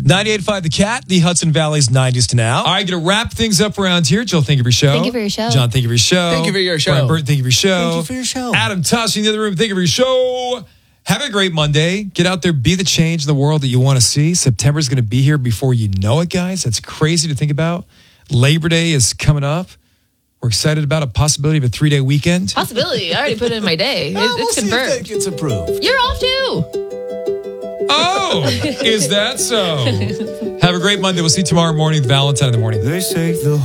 98.5 The Cat, the Hudson Valley's 90s to now. All right, going to wrap things up around here. Jill, thank you for your show. Thank you for your show. John, thank you for your show. Thank you for your show. Brian Burton, thank you for your show. Thank you for your show. Adam Tosh in the other room, thank you for your show. Have a great Monday. Get out there, be the change in the world that you want to see. September's going to be here before you know it, guys. That's crazy to think about. Labor Day is coming up. We're excited about a possibility of a 3-day weekend. Possibility. I already put it in my day. It's confirmed. See if that gets approved. You're off too. Oh, is that so? Have a great Monday. We'll see you tomorrow morning, Valentine in the morning. They say the